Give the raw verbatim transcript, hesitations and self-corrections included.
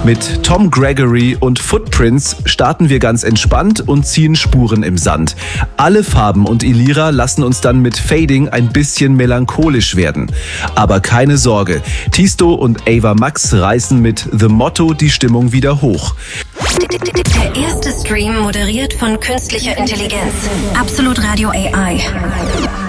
Mit Tom Gregory und Footprints starten wir ganz entspannt und ziehen Spuren im Sand. Alle Farben und Illyra lassen uns dann mit Fading ein bisschen melancholisch werden. Aber keine Sorge, Tiësto und Ava Max reißen mit The Motto die Stimmung wieder hoch. Der erste Stream moderiert von künstlicher Intelligenz. Absolut Radio A I.